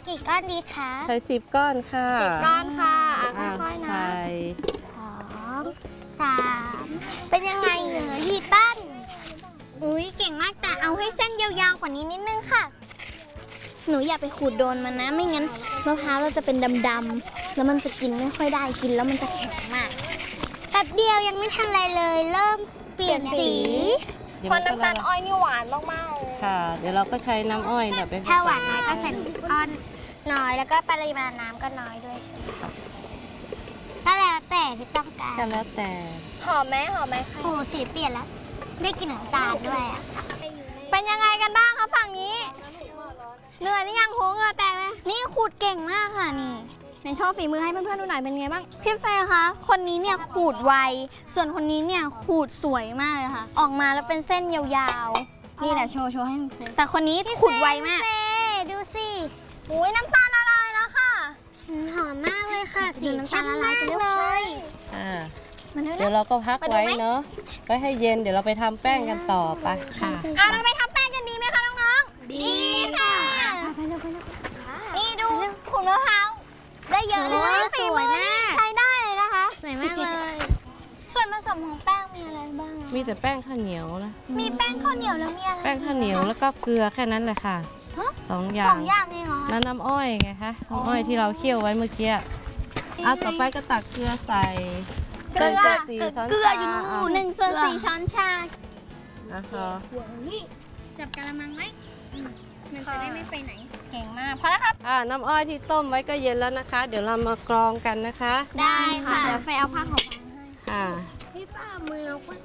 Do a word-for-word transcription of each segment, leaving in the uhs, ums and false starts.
กี่ก้อนดีคะใส่สิบก้อนค่ะสิบก้อนค่ะค่อยๆนะใส่สองสามเป็นยังไงเหรอพี่ตั้นอุ้ยเก่งมากแต่เอาให้เส้นยาวๆกว่านี้นิดนึงค่ะหนูอย่าไปขูดโดนมันนะไม่งั้นมะพร้าวเราจะเป็นดำๆแล้วมันจะกินไม่ค่อยได้กินแล้วมันจะแข็งมากแป๊บเดียวยังไม่ทันอะไรเลยเริ่มเปลี่ยนสีพอน้ำตาลอ้อยนี่หวานมากๆเลยค่ะ เดี๋ยวเราก็ใช้น้ำอ้อยเนี่ยไปถ้าหวานน้อยก็ใส่อ้อนน้อยแล้วก็ปริมาณน้ำก็น้อยด้วยใช่ไหมคะก็แล้วแต่ที่ต้องการก็แล้วแต่หอมไหมหอมไหมคะโอ้สีเปลี่ยนแล้วได้กลิ่นน้ำตาลด้วยอ่ะเป็นยังไงกันบ้างคะฝั่งนี้เหนื่อยนี่ยังโหเหงื่อแตกเลยนี่ขูดเก่งมากค่ะนี่ในโชว์ฝีมือให้เพื่อนๆดูหน่อยเป็นไงบ้างพี่เฟย์คะคนนี้เนี่ยขูดไวส่วนคนนี้เนี่ยขูดสวยมากเลยค่ะออกมาแล้วเป็นเส้นยาวๆนี่แหละโชว์โชว์ให้แต่คนนี้ขูดไวมากดูสิอุ้ยน้ำตาลละลายแล้วค่ะหอมมากเลยค่ะสีน้ำตาลละลายไปเลยอ่าเดี๋ยวเราก็พักไว้เนาะไว้ให้เย็นเดี๋ยวเราไปทำแป้งกันต่อไปค่ะอ่ะเราไปทำแป้งกันดีไหมคะน้องๆดีค่ะนี่ดูขูดมะพร้าวได้เยอะเลยสวยมากใช้ได้เลยนะคะสวยมากเลยส่วนผสมของแป้งมีอะไรบ้างมีแต่แป้งข้าวเหนียวนะมีแป้งข้าวเหนียวแล้วมีอะไรแป้งข้าวเหนียวแล้วก็เกลือแค่นั้นแหละค่ะสองอย่างสองอย่างเองเหรอแล้วน้ำอ้อยไงคะน้ำอ้อยที่เราเคี่ยวไว้เมื่อกี้อ่ะต่อไปก็ตักเกลือใส่เกลือสี่ช้อนชาหนึ่งส่วนสี่ช้อนชานะคะจับกะละมังไว้มันจะได้ไม่ไปไหนเก่งมากพอแล้วครับอ่าน้ำอ้อยที่ต้มไว้ก็เย็นแล้วนะคะ เดี๋ยวเรามากรองกันนะคะได้ค่ะเดี๋ยวไฟเอาผ้าห่มให้ค่ะพี่ป้ามือเราก็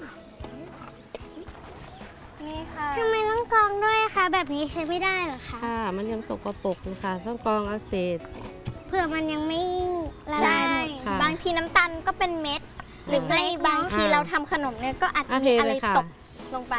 นี่ค่ะทำไมต้องกรองด้วยคะแบบนี้ใช้ไม่ได้หรอคะค่ะมันยังสกปรกนะคะต้องกรองเอาเศษเพื่อมันยังไม่ละลายบางทีน้ำตาลก็เป็นเม็ดหรือไม่บางทีเราทำขนมเนี่ยก็อาจจะมีอะไรตกลงไป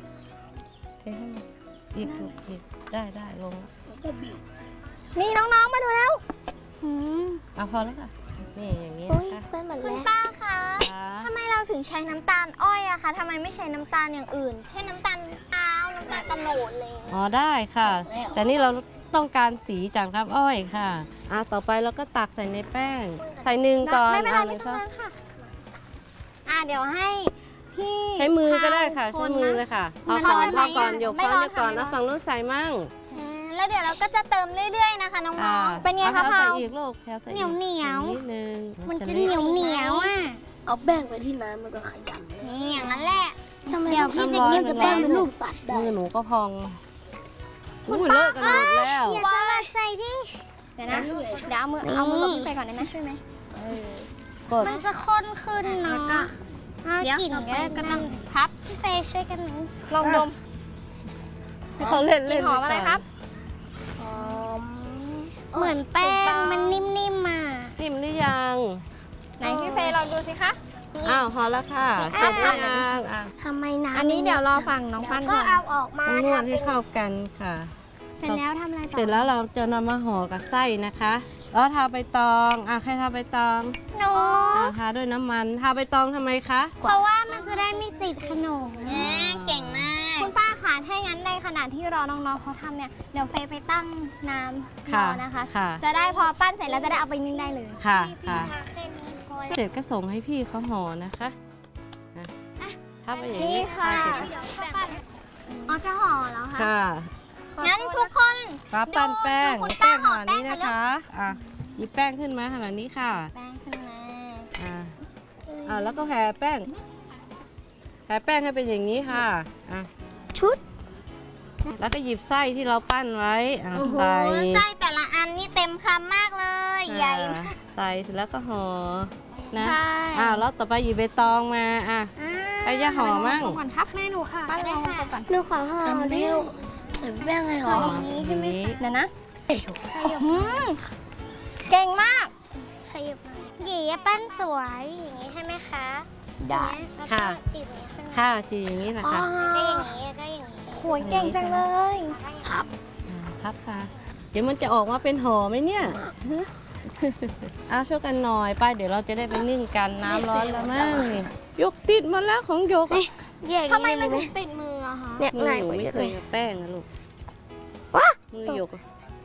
อีกอีกได้ได้ลงนี่น้องๆมาดูแล้วเอาพอแล้วค่ะนี่อย่างนี้นะคะคุณป้าคะทำไมเราถึงใช้น้ำตาลอ้อยอะคะทำไมไม่ใช้น้ำตาลอย่างอื่นเช่นน้ำตาลขาวน้ำตาลตะโนดเลยอ๋อได้ค่ะแต่นี่เราต้องการสีจากน้ำอ้อยค่ะอ่ะต่อไปเราก็ตักใส่ในแป้งใส่หนึ่งก่อนไม่เป็นไรไม่ต้องค่ะอ่ะเดี๋ยวให้พี่ใช้มือก็ได้ค่ะใช้มือเลยค่ะพอก่อนพอก่อนยกค้อนก่อนแล้วฝั่งนู้นใส่มั่งแล้วเดี๋ยวเราก็จะเติมเรื่อยๆนะคะน้องๆเป็นไงคะพาวอีกลูกเหนียวเหนียวนิดนึงมันจะเหนียวเหนียวอ่ะเอาแป้งไปที่น้ำมันก็ขยำนี่อย่างนั้นแหละเดี๋ยวพี่จะกินกับแป้งเป็นรูปสัตว์มือหนูก็พองอู้เลิกกันหมดแล้วอย่าสลัดใส่ที่เดี๋ยวนะเดี๋ยวเอามือเอามือลงไปก่อนได้ไหมช่วยไหมมันจะข้นขึ้นเนาะเดี๋ยวกลิ่นก็ต้องพับพี่เฟย์ช่วยกันหนึ่งลองดมเขาเล่นเล่นหอมอะไรครับหอมเหมือนแป้งมันนิ่มๆมานิ่มหรือยังไหนพี่เฟย์ลองดูสิคะอ้าวพอแล้วค่ะเสร็จแล้วยังอ่ะทำไมนะอันนี้เดี๋ยวรอฟังน้องปั้นก็เอาออกมานวดให้เข้ากันค่ะเสร็จแล้วทำอะไรต่อเสร็จแล้วเราจะนำมาห่อกับไส้นะคะแล้วทาใบตองอ่ะใครทาใบตองหนูทาด้วยน้ำมันทาใบตองทำไมคะเพราะว่ามันจะได้ไม่ติดขนมเก่งมากคุณป้าค่ะถ้างั้นในขณะที่รอน้องๆเขาทำเนี่ยเดี๋ยวเฟย์ไปตั้งน้ำรอนะคะจะได้พอปั้นเสร็จแล้วจะได้เอาไปนึ่งได้เลยค่ะค่ะเสร็จก็ส่งให้พี่เขาห่อนะคะถ้าไปอย่างนี้ค่ะอ๋อจะห่อแล้วค่ะค่ะงั้นทุกคนรับปั้นแป้งแป้งขนาดนี้นะคะอ่ะหยิบแป้งขึ้นมาขนาดนี้ค่ะแป้งขึ้นมาอ่าอ่าแล้วก็แผ่แป้งแผ่แป้งให้เป็นอย่างนี้ค่ะอ่ะชุดแล้วก็หยิบไส้ที่เราปั้นไว้ใส่ไส้แต่ละอันนี่เต็มคำมากเลยใหญ่ใส่เสร็จแล้วก็ห่อนะอ่าแล้วต่อไปหยิบใบตองมาอ่ะไปย่าห่อมั่งก่อนครับแม่หนูค่ะป้าลองก่อนหนูขอห่อเร็วใส่แป้งไงหรออย่างนี้ใช่ไหมเดี๋ยวนะเก่งมากขยับหยีปั้นสวยอย่างนี้ใช่ไหมคะได้ค่ะค่ะจีอย่างนี้นะคะก็อย่างนี้ก็อย่างนี้โหยเก่งจังเลยพับพับค่ะเดี๋ยวมันจะออกมาเป็นห่อไหมเนี่ยเอาช่วยกันหน่อยไปเดี๋ยวเราจะได้ไปนึ่งกันน้ำร้อนแล้วมั้งยกติดมาแล้วของยกทำไมมันถึงติดมืออะคะเนี่ยมือหนูไม่เคยแป้งนะลูกมือหยก